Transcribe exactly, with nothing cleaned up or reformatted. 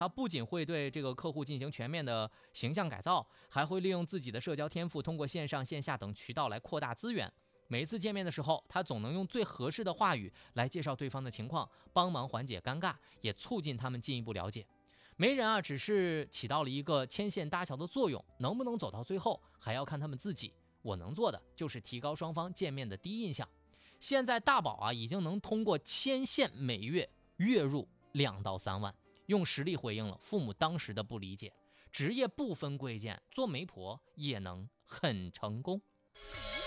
他不仅会对这个客户进行全面的形象改造，还会利用自己的社交天赋，通过线上线下等渠道来扩大资源。每一次见面的时候，他总能用最合适的话语来介绍对方的情况，帮忙缓解尴尬，也促进他们进一步了解。媒人啊，只是起到了一个牵线搭桥的作用，能不能走到最后，还要看他们自己。我能做的就是提高双方见面的第一印象。现在大宝啊，已经能通过牵线每月月入两到三万，用实力回应了父母当时的不理解。职业不分贵贱，做媒婆也能很成功。